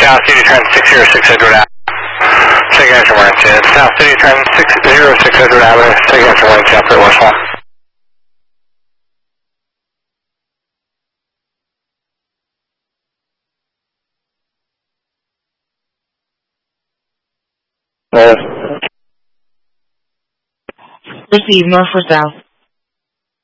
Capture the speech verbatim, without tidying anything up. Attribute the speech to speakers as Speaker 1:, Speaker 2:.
Speaker 1: South City Trend six zero six Edward Avenue. Take after emergency. South City Trend six zero six Edward Avenue. Take after emergency. Operate Westlawn.
Speaker 2: Receive north for south.